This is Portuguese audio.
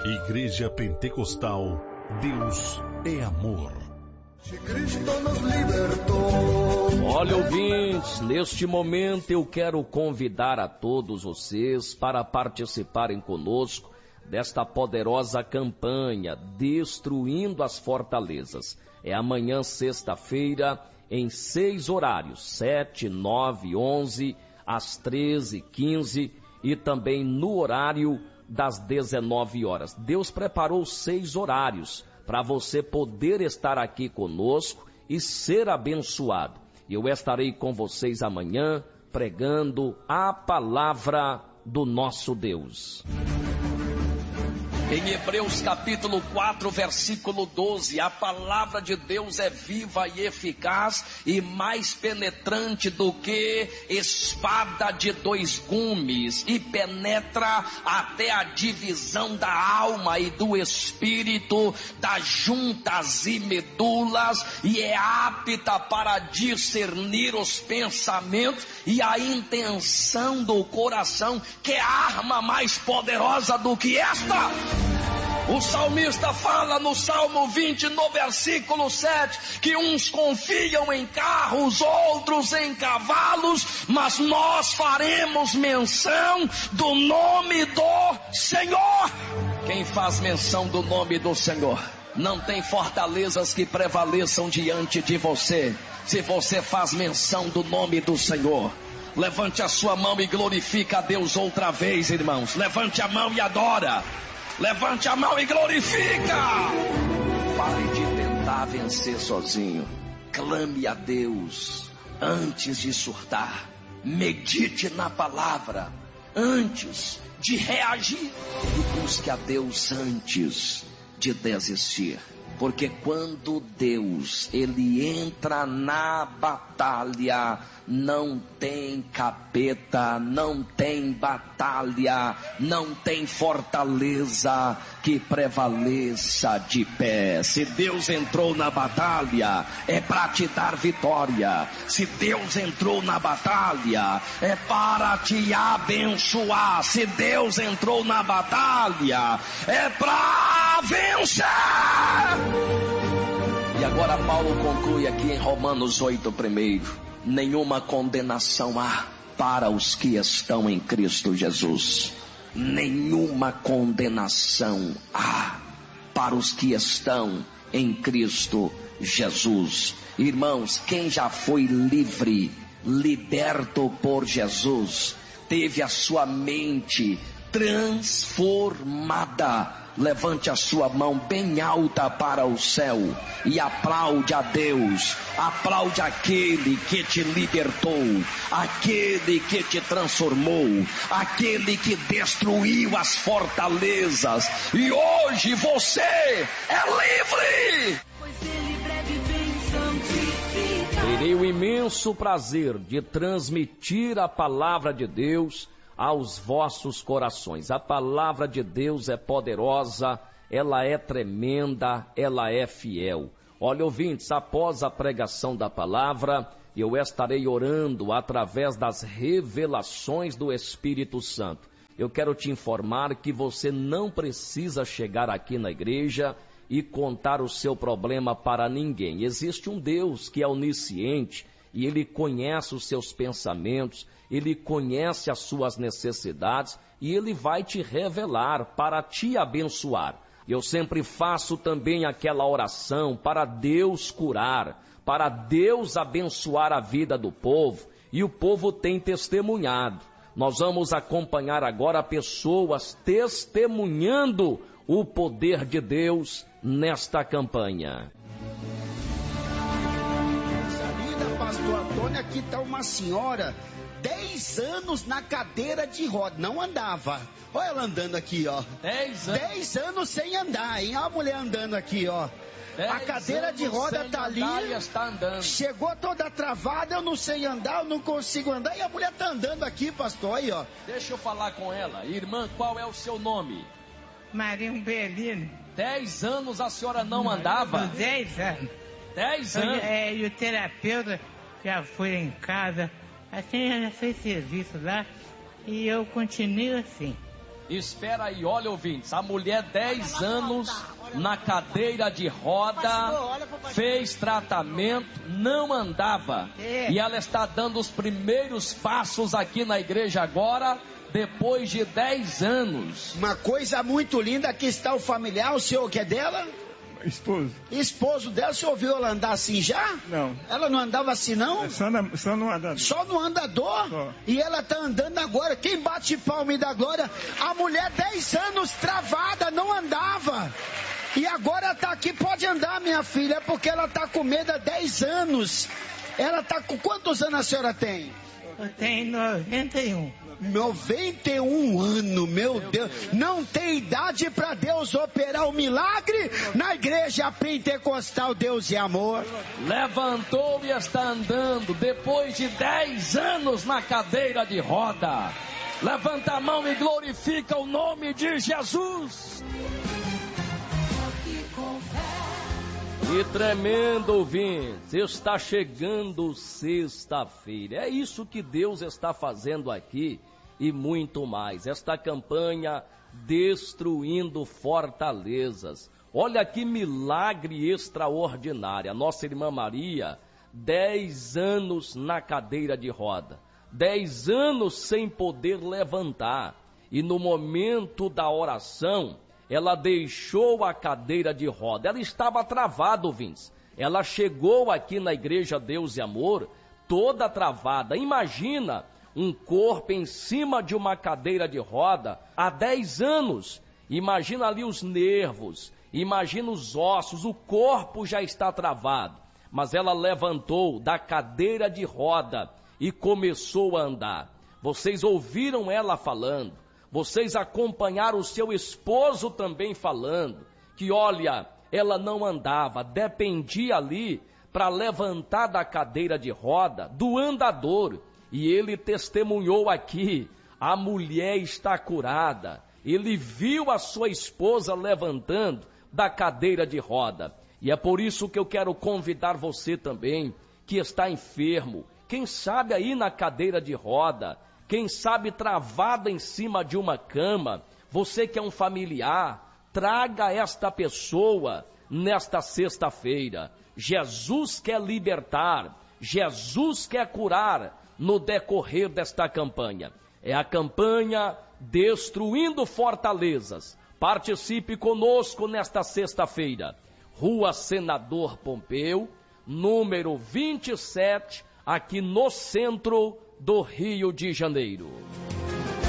Igreja Pentecostal, Deus é amor. Cristo nos libertou. Olha, ouvintes, neste momento eu quero convidar a todos vocês para participarem conosco desta poderosa campanha Destruindo as Fortalezas. É amanhã, sexta-feira, em 6 horários, 7, 9, 11, às 13, 15 e também no horário das 19 horas. Deus preparou 6 horários para você poder estar aqui conosco e ser abençoado. Eu estarei com vocês amanhã pregando a palavra do nosso Deus. Em Hebreus capítulo 4, versículo 12, a palavra de Deus é viva e eficaz e mais penetrante do que espada de 2 gumes e penetra até a divisão da alma e do espírito, das juntas e medulas, e é apta para discernir os pensamentos e a intenção do coração, que é a arma mais poderosa do que esta. O salmista fala no Salmo 20, no versículo 7, que uns confiam em carros, outros em cavalos, mas nós faremos menção do nome do Senhor. Quem faz menção do nome do Senhor não tem fortalezas que prevaleçam diante de você, se você faz menção do nome do Senhor. Levante a sua mão e glorifica a Deus outra vez, irmãos. Levante a mão e adora. Levante a mão e glorifica. Pare de tentar vencer sozinho. Clame a Deus antes de surtar. Medite na palavra antes de reagir. E busque a Deus antes de desistir. Porque quando Deus, ele entra na batalha, não tem capeta, não tem batalha, não tem fortaleza que prevaleça de pé. Se Deus entrou na batalha, é para te dar vitória. Se Deus entrou na batalha, é para te abençoar. Se Deus entrou na batalha, é para vencer. E agora Paulo conclui aqui em Romanos 8, primeiro: nenhuma condenação há para os que estão em Cristo Jesus. Nenhuma condenação há para os que estão em Cristo Jesus. Irmãos, quem já foi livre, liberto por Jesus, teve a sua mente transformada. Levante a sua mão bem alta para o céu e aplaude a Deus. Aplaude aquele que te libertou, aquele que te transformou, aquele que destruiu as fortalezas, e hoje você é livre. Terei o imenso prazer de transmitir a palavra de Deus aos vossos corações. A palavra de Deus é poderosa, ela é tremenda, ela é fiel. Olha, ouvintes, após a pregação da palavra, eu estarei orando através das revelações do Espírito Santo. Eu quero te informar que você não precisa chegar aqui na igreja e contar o seu problema para ninguém. Existe um Deus que é onisciente, e Ele conhece os seus pensamentos, Ele conhece as suas necessidades e Ele vai te revelar para te abençoar. Eu sempre faço também aquela oração para Deus curar, para Deus abençoar a vida do povo, e o povo tem testemunhado. Nós vamos acompanhar agora pessoas testemunhando o poder de Deus nesta campanha. Pastor Antônio, aqui está uma senhora, 10 anos na cadeira de roda, não andava. Olha ela andando aqui, ó. 10 anos? 10 anos sem andar, hein? Olha a mulher andando aqui, ó. A cadeira de roda tá ali, está andando. Chegou toda travada, eu não sei andar, eu não consigo andar, e a mulher tá andando aqui, pastor, aí, ó. Deixa eu falar com ela. Irmã, qual é o seu nome? Maria Umbelino. 10 anos a senhora não andava? 10 anos. 10 anos? E o terapeuta já foi em casa, assim, já fez serviço lá, e eu continuo assim. Espera aí, olha, ouvintes, a mulher 10 anos na cadeira de roda, fez tratamento, não andava. E ela está dando os primeiros passos aqui na igreja agora, depois de 10 anos. Uma coisa muito linda, aqui está o familiar, o senhor que é dela? Esposo. Esposo dela, o senhor ouviu ela andar assim já? Não. Ela não andava assim, não? Só no andador. Só no andador? Só. E ela tá andando agora. Quem bate palma e dá glória? A mulher 10 anos travada, não andava. E agora tá aqui, pode andar, minha filha, porque ela tá com medo há 10 anos. Ela tá com quantos anos a senhora tem? Eu tenho 91. 91 anos, meu Deus. Não tem idade para Deus operar o milagre na igreja pentecostal Deus e Amor. Levantou e está andando depois de 10 anos na cadeira de roda. Levanta a mão e glorifica o nome de Jesus. E tremendo, ouvintes, está chegando sexta-feira. É isso que Deus está fazendo aqui e muito mais. Esta campanha destruindo fortalezas. Olha que milagre extraordinário. A nossa irmã Maria, 10 anos na cadeira de roda. 10 anos sem poder levantar. E no momento da oração, ela deixou a cadeira de roda. Ela estava travada, ouvintes. Ela chegou aqui na Igreja Deus e Amor toda travada. Imagina um corpo em cima de uma cadeira de roda há 10 anos. Imagina ali os nervos, imagina os ossos, o corpo já está travado. Mas ela levantou da cadeira de roda e começou a andar. Vocês ouviram ela falando. Vocês acompanharam o seu esposo também falando que, olha, ela não andava, dependia ali para levantar da cadeira de roda do andador. E ele testemunhou aqui, a mulher está curada. Ele viu a sua esposa levantando da cadeira de roda. E é por isso que eu quero convidar você também, que está enfermo, quem sabe aí na cadeira de roda, quem sabe travada em cima de uma cama, você que é um familiar, traga esta pessoa nesta sexta-feira. Jesus quer libertar, Jesus quer curar no decorrer desta campanha. É a campanha Destruindo Fortalezas. Participe conosco nesta sexta-feira. Rua Senador Pompeu, número 27, aqui no centro do Rio de Janeiro.